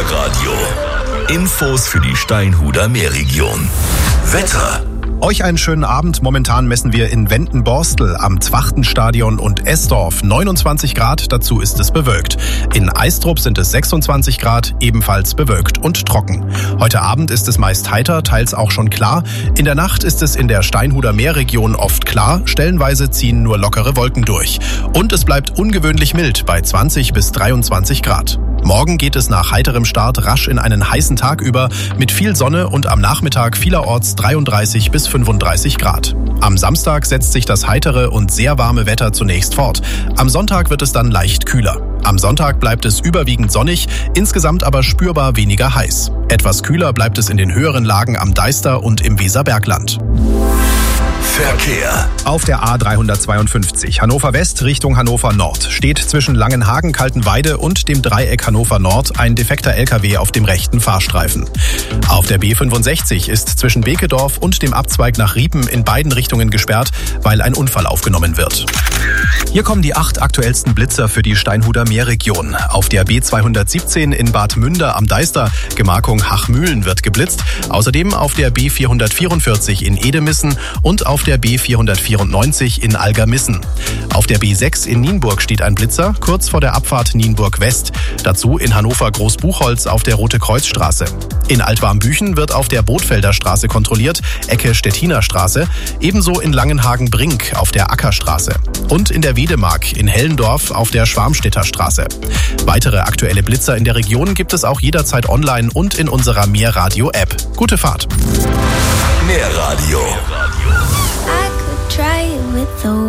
Meerradio. Infos für die Steinhuder Meerregion. Wetter. Euch einen schönen Abend. Momentan messen wir in Wendenborstel am Zwachtenstadion und Esdorf 29 Grad, dazu ist es bewölkt. In Eistrup sind es 26 Grad, ebenfalls bewölkt und trocken. Heute Abend ist es meist heiter, teils auch schon klar. In der Nacht ist es in der Steinhuder Meerregion oft klar, stellenweise ziehen nur lockere Wolken durch. Und es bleibt ungewöhnlich mild bei 20 bis 23 Grad. Morgen geht es nach heiterem Start rasch in einen heißen Tag über, mit viel Sonne und am Nachmittag vielerorts 33 bis 35 Grad. Am Samstag setzt sich das heitere und sehr warme Wetter zunächst fort. Am Sonntag wird es dann leicht kühler. Am Sonntag bleibt es überwiegend sonnig, insgesamt aber spürbar weniger heiß. Etwas kühler bleibt es in den höheren Lagen am Deister und im Weserbergland. Verkehr. Auf der A352 Hannover West Richtung Hannover Nord steht zwischen Langenhagen, Kaltenweide und dem Dreieck Hannover Nord ein defekter LKW auf dem rechten Fahrstreifen. Auf der B65 ist zwischen Bekedorf und dem Abzweig nach Riepen in beiden Richtungen gesperrt, weil ein Unfall aufgenommen wird. Hier kommen die 8 aktuellsten Blitzer für die Steinhuder Meerregion. Auf der B217 in Bad Münder am Deister, Gemarkung Hachmühlen, wird geblitzt. Außerdem auf der B444 in Edemissen und auf der B494 in Algermissen. Auf der B6 in Nienburg steht ein Blitzer, kurz vor der Abfahrt Nienburg West. Dazu in Hannover Großbuchholz auf der Rote-Kreuz-Straße. In Altwarmbüchen wird auf der Bootfelder Straße kontrolliert, Ecke Stettiner Straße. Ebenso in Langenhagen-Brink auf der Ackerstraße. Und in der Wedemark in Hellendorf auf der Schwarmstädter Straße. Weitere aktuelle Blitzer in der Region gibt es auch jederzeit online und in unserer Meerradio-App. Gute Fahrt! Meerradio. I could try it with the